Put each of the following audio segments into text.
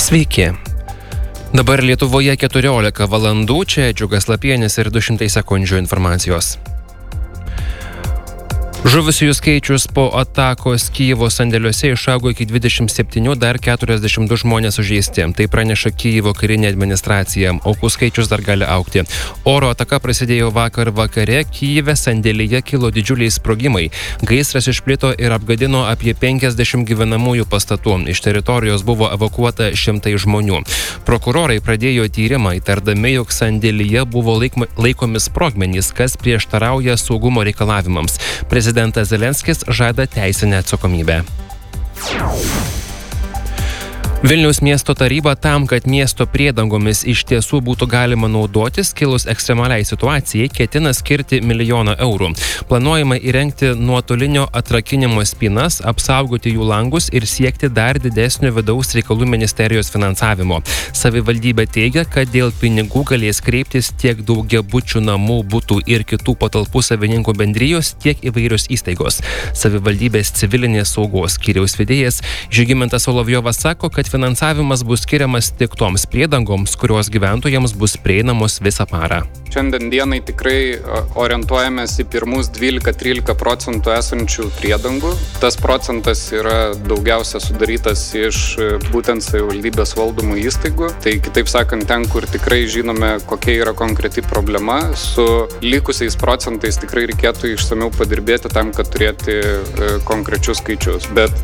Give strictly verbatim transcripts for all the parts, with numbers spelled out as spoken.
Sveiki. Dabar Lietuvoje keturiolika valandų, čia Džiugas Lapienis ir du šimtai sekundžių informacijos. Žuvusiųjų skaičius po atakos Kijevo sandėliuose išaugo iki dvidešimt septynių, dar keturiasdešimt du žmonės sužeisti. Tai praneša Kijevo karinė administracija. Aukų skaičius dar gali augti. Oro ataka prasidėjo vakar vakare. Kijeve sandėlyje kilo didžiuliai sprogimai. Gaisras išplito ir apgadino apie penkiasdešimt gyvenamųjų pastatų. Iš teritorijos buvo evakuota šimtai žmonių. Prokurorai pradėjo tyrimą, įtardami, jog sandėlyje buvo laikomi sprogmenys, kas prieštarauja saugumo reikalavimams. Prezidentas Zelenskis žada teisinę atsakomybę. Vilniaus miesto taryba tam, kad miesto priedangomis iš tiesų būtų galima naudotis, kilus ekstremaliai situacijai, ketina skirti milijoną eurų. Planuojama įrengti nuotolinio atrakinimo spynas, apsaugoti jų langus ir siekti dar didesnio vidaus reikalų ministerijos finansavimo. Savivaldybė teigia, kad dėl pinigų galės kreiptis tiek daugiabučių namų, butų ir kitų patalpų savininkų bendrijos, tiek įvairios įstaigos. Savivaldybės civilinės saugos skyriaus vedėjas Žygimantas Solovjovas sako, kad finansavimas bus skiriamas tik toms priedangoms, kurios gyventojams bus prieinamos visą parą. Šiandien dienai tikrai orientuojamės į pirmus dvylika trylika procentų esančių priedangų. Tas procentas yra daugiausia sudarytas iš būtent savivaldybės valdomų įstaigų. Tai kitaip sakant, ten, kur tikrai žinome, kokia yra konkreti problema, su likusiais procentais tikrai reikėtų išsamiau padirbėti tam, kad turėti konkrečius skaičius. Bet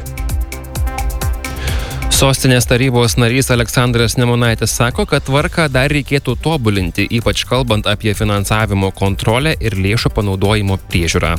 Sostinės tarybos narys Aleksandras Nemunaitis sako, kad tvarką dar reikėtų tobulinti, ypač kalbant apie finansavimo kontrolę ir lėšų panaudojimo priežiūrą.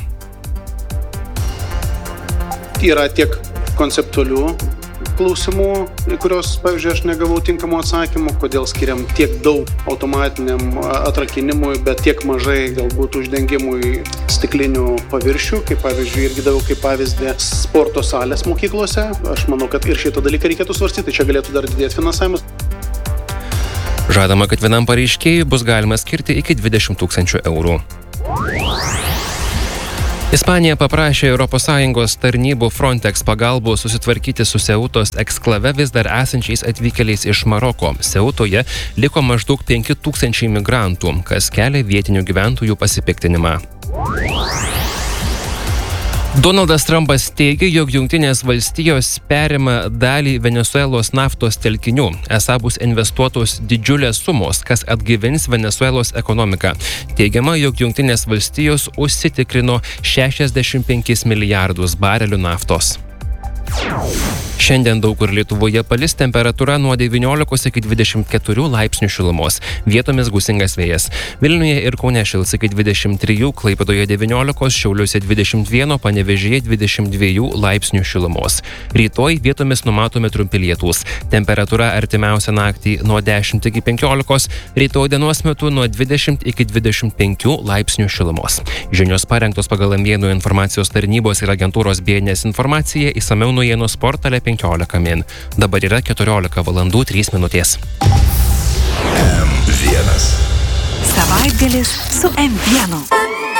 Yra tiek konceptualių klausimų, į kurios, pavyzdžiui, aš negavau tinkamų atsakymų, kodėl skiriam tiek daug automatiniam atrakinimui, bet tiek mažai galbūt uždengimui stiklinių paviršių, kaip pavyzdžiui, irgi daviau kaip pavyzdį sporto salės mokyklose. Aš manau, kad ir šitą dalyką reikėtų svarstyti, čia galėtų dar didėti finansavimas. Žadama, kad vienam pareiškėjui bus galima skirti iki dvidešimt tūkstančių eurų. Ispanija paprašė Europos Sąjungos tarnybų Frontex pagalbos susitvarkyti su Seutos eksklave vis dar esančiais atvykėliais iš Maroko. Seutoje liko maždaug penki tūkstančiai migrantų, kas kelia vietinių gyventojų pasipiktinimą. Donaldas Trumpas teigia, jog Jungtinės valstijos perima dalį Venesuelos naftos telkinių. Esą bus investuotos didžiulės sumos, kas atgaivins Venesuelos ekonomiką. Teigiama, jog Jungtinės valstijos užsitikrino šešiasdešimt penkis milijardus barelių naftos. Šiandien daug kur Lietuvoje palis, temperatūra nuo devyniolikos iki dvidešimt keturių laipsnių šilumos. Vietomis gūsingas vėjas. Vilniuje ir Kaune šils iki dvidešimt trijų, Klaipėdoje devyniolikos, Šiauliuose dvidešimt vieno, Panevėžyje dvidešimt dviejų laipsnių šilumos. Rytoj vietomis numatomi trumpi lietūs. Temperatūra artimiausią naktį nuo dešimt iki penkiolikos, rytoj dienos metu nuo dvidešimt iki dvidešimt penkių laipsnių šilumos. Žinios parengtos pagal Amvienų informacijos tarnybos ir agentūros B N S informaciją, išsamiau naujienos portale penkiolika min. Dabar yra keturiolika valandų trys minutės. M vienas. Savaitgalis su M vienu.